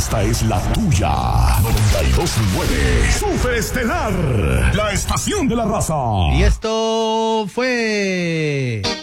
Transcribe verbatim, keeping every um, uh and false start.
Esta es la tuya. noventa y dos punto nueve. Superestelar. La estación de la raza. Y esto fue...